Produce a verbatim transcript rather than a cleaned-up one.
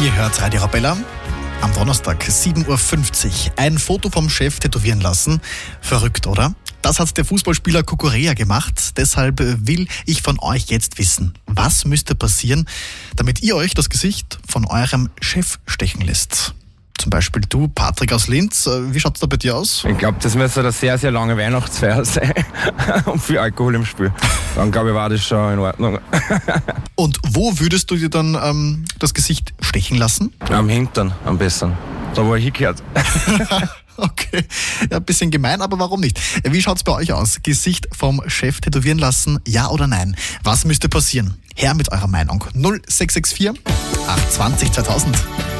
Ihr hört Radio Arabella. Am Donnerstag, sieben Uhr fünfzig. Ein Foto vom Chef tätowieren lassen. Verrückt, oder? Das hat der Fußballspieler Cucurella gemacht. Deshalb will ich von euch jetzt wissen, was müsste passieren, damit ihr euch das Gesicht von eurem Chef stechen lässt? Zum Beispiel du, Patrick aus Linz. Wie schaut es da bei dir aus? Ich glaube, das müsste eine sehr, sehr lange Weihnachtsfeier sein und viel Alkohol im Spiel. Dann glaube ich, war das schon in Ordnung. Und wo würdest du dir dann ähm, das Gesicht stechen lassen? Am Hintern am besten. Da wo er hingehört. Okay, ja, ein bisschen gemein, aber warum nicht? Wie schaut's bei euch aus? Gesicht vom Chef tätowieren lassen, ja oder nein? Was müsste passieren? Her mit eurer Meinung. null sechs sechs vier acht zwei null zweitausend.